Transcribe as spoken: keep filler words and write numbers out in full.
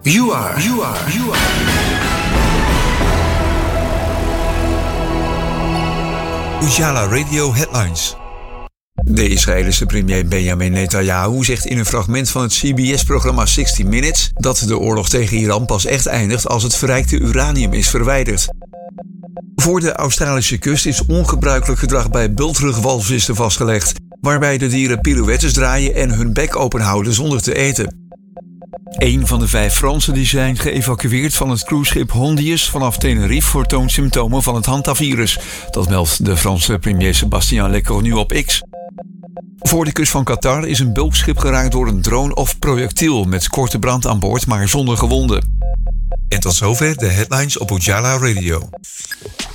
You are, you are, you are. Ujala Radio Headlines. De Israëlische premier Benjamin Netanyahu zegt in een fragment van het C B S-programma zestig minutes dat de oorlog tegen Iran pas echt eindigt als het verrijkte uranium is verwijderd. Voor de Australische kust is ongebruikelijk gedrag bij bultrugwalvissen vastgelegd, waarbij de dieren pirouettes draaien en hun bek openhouden zonder te eten. Een van de vijf Fransen die zijn geëvacueerd van het cruiseschip Hondius vanaf Tenerife vertoont symptomen van het hantavirus. Dat meldt de Franse premier Sébastien Lecornu op X. Voor de kust van Qatar is een bulkschip geraakt door een drone of projectiel met korte brand aan boord, maar zonder gewonden. En tot zover de headlines op Ujala Radio.